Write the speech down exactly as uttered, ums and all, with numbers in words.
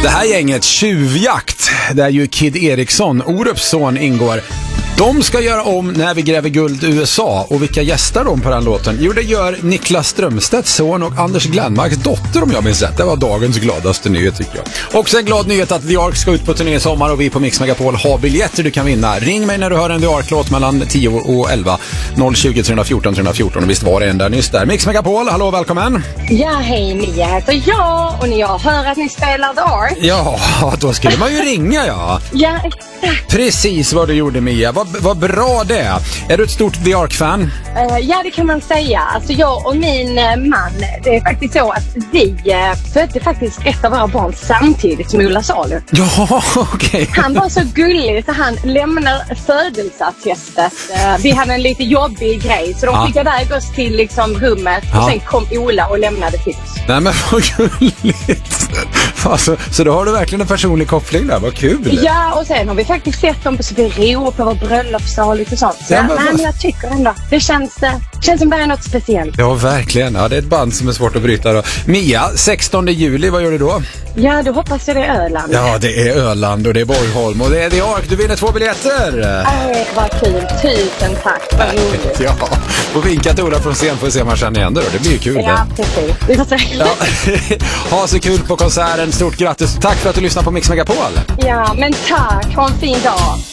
Det här gänget Tjuvjakt, där ju Kid Eriksson, Orups son, ingår. De ska göra om När vi gräver guld i U S A. Och vilka gästar de på den låten? Jo, det gör Niklas Strömstedts son och Anders Glenmarks dotter, om jag minns rätt. Det var dagens gladaste nyhet, tycker jag. Också en glad nyhet att The Ark ska ut på turné i sommar och vi på Mix Megapol har biljetter du kan vinna. Ring mig när du hör en The Ark-låt mellan tio och elva. noll tjugo, tre fjorton, tre fjorton. Och visst var det en där nyss där. Mix Megapol, hallå, välkommen. Ja, hej, Mia heter jag. Och när jag hör att ni spelar The Ark. Ja, då skulle man ju ringa, ja. Ja, exakt. Precis vad du gjorde, Mia. Vad, vad bra det är. Är du ett stort The Ark-fan? Uh, ja, det kan man säga. Alltså jag och min uh, man, det är faktiskt så att vi uh, födde faktiskt ett av våra barn samtidigt som Ola Salo. Ja, okej. Okay. Han var så gullig så han lämnar födelseattestet. Uh, vi hade en lite jobbig grej så de ja. fick iväg oss till liksom, rummet ja. och sen kom Ola och lämnade till oss. Nej, men vad gulligt. Alltså, så då har du verkligen en personlig koppling där, vad kul. Ja, och sen har vi faktiskt sett dem på Sofiero på vår bröllopsdag och lite sånt. Så, ja, men, nej, men jag tycker ändå, det känns, det känns som det är något speciellt. Ja, verkligen. Ja, det är ett band som är svårt att bryta då. Mia, sextonde juli, vad gör du då? Ja, då hoppas jag det är Öland. Ja, det är Öland och det är Borgholm och det är The Ark. Du vinner två biljetter. Nej, vad kul. Tusen tack. Vad roligt. Ja, och vinka till Ola från scen för att se om man känner igen det då. Det blir ju kul. Ja, det. Precis. Vi får se. Ja. Ha så kul på konserten. Stort grattis. Tack för att du lyssnar på Mix Megapol. Ja, men tack. Ha en fin dag.